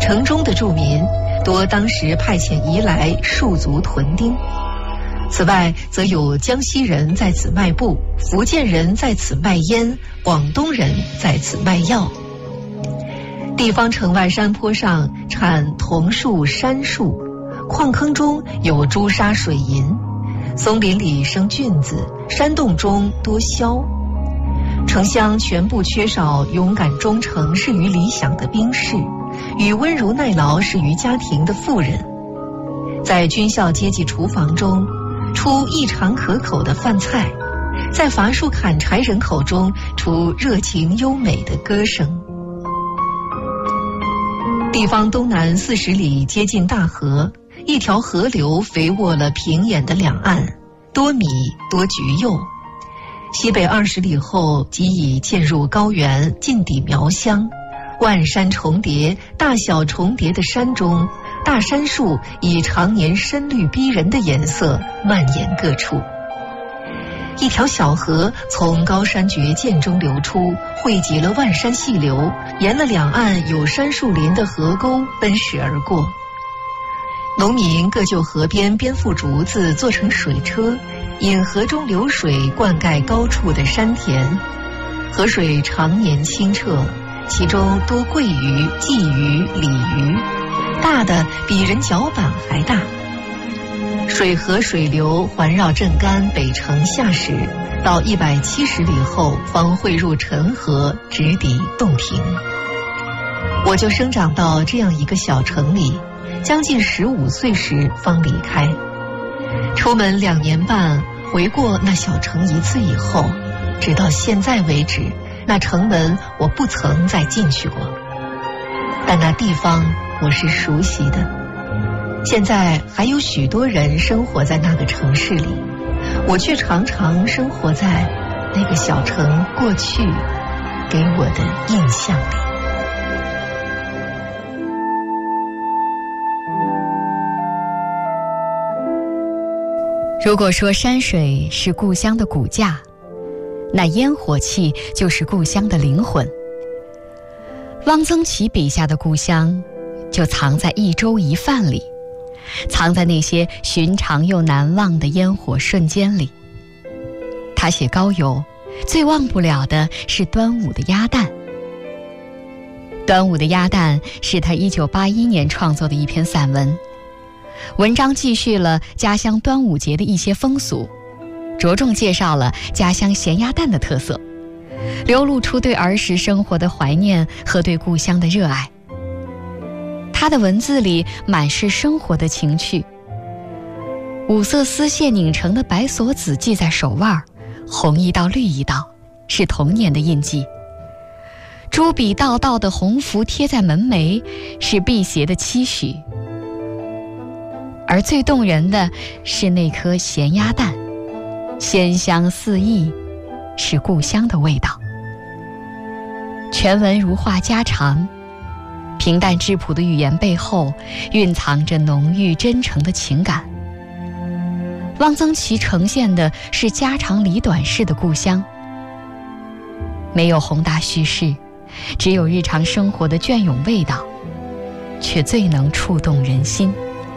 城中的住民多当时派遣移来戍卒屯丁。此外，则有江西人在此卖布，福建人在此卖烟，广东人在此卖药。地方城外山坡上产桐树、杉树，矿坑中有朱砂水银，松林里生菌子，山洞中多枭。城乡全部缺少勇敢忠诚、适于理想的兵士，与温柔耐劳、适于家庭的妇人。在军校阶级厨房中，出异常可口的饭菜，在伐树砍柴人口中出热情优美的歌声。地方东南40里接近大河，一条河流肥沃了平野的两岸，多米多橘柚。西北20里后即已渐入高原，进抵苗乡。万山重叠，大小重叠的山中，大杉树以常年深绿逼人的颜色蔓延各处。一条小河从高山绝涧中流出，汇集了万山细流，沿了两岸有杉树林的河沟奔驰而过。农民各就河边编覆竹子做成水车，引河中流水灌溉高处的山田。河水常年清澈，其中多桂鱼、鲫鱼、鲤鱼，大的比人脚板还大。水河水流环绕镇干北城下驶，到170里后方汇入陈河，直抵洞庭。我就生长到这样一个小城里，将近15岁时方离开。出门2年半，回过那小城一次以后，直到现在为止，那城门我不曾再进去过，但那地方我是熟悉的。现在还有许多人生活在那个城市里，我却常常生活在那个小城过去给我的印象里。 如果说山水是故乡的骨架，那烟火气就是故乡的灵魂。汪曾祺笔下的故乡就藏在一粥一饭里，藏在那些寻常又难忘的烟火瞬间里。他写高邮，最忘不了的是端午的鸭蛋。端午的鸭蛋是他1981年创作的一篇散文，文章记叙了家乡端午节的一些风俗，着重介绍了家乡咸鸭蛋的特色，流露出对儿时生活的怀念和对故乡的热爱。他的文字里满是生活的情趣，五色丝线拧成的白锁子系在手腕，红一道绿一道，是童年的印记。朱笔道道的红符贴在门楣，是辟邪的期许。而最动人的是那颗咸鸭蛋，鲜香四溢，是故乡的味道。全文如话家常，平淡质朴的语言背后蕴藏着浓郁真诚的情感。汪曾祺呈现的是家长里短式的故乡，没有宏大叙事，只有日常生活的隽永味道，却最能触动人心。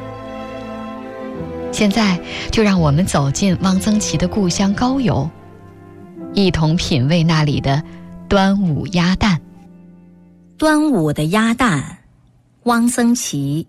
现在就让我们走进汪曾祺的故乡高邮，一同品味那里的端午鸭蛋。 端午的鸭蛋，汪曾祺。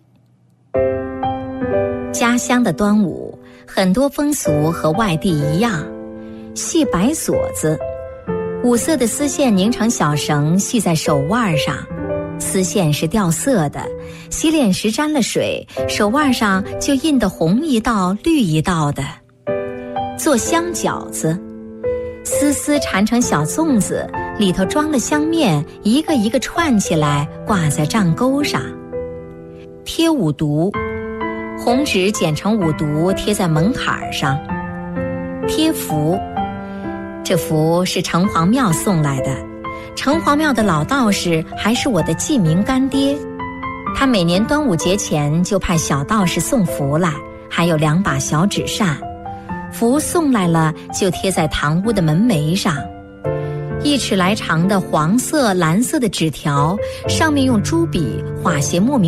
家乡的端午，很多风俗和外地一样，系白锁子，五色的丝线拧成小绳系在手腕上，丝线是掉色的，洗脸时沾了水，手腕上就印得红一道绿一道的。做香饺子，丝丝缠成小粽子，里头装了香面，一个一个串起来挂在帐钩上。贴五毒，红纸剪成五毒贴在门槛上。贴符，这符是城隍庙送来的，城隍庙的老道士还是我的记名干爹，他每年端午节前就派小道士送符来，还有2把小纸扇，符送来了就贴在堂屋的门楣上。1尺来长的黄色、蓝色的纸条，上面用朱笔画些莫名